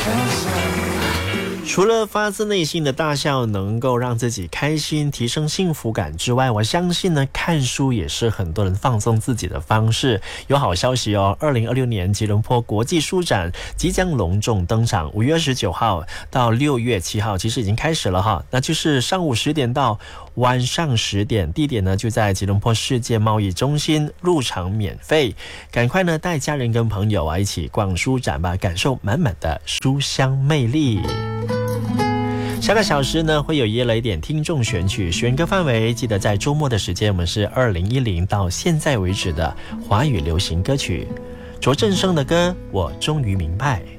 除了发自内心的大笑能够让自己开心提升幸福感之外，我相信呢，看书也是很多人放松自己的方式。有好消息哦，2026年吉隆坡国际书展即将隆重登场，5月29号到6月7号其实已经开始了哈，那就是上午10点到晚上10点，地点呢就在吉隆坡世界贸易中心，入场免费，赶快呢带家人跟朋友啊一起逛书展吧，感受满满的书香魅力。下个小时呢会有耶雷点听众选曲选歌范围，记得在周末的时间我们是2010到现在为止的华语流行歌曲，卓振生的歌我终于明白。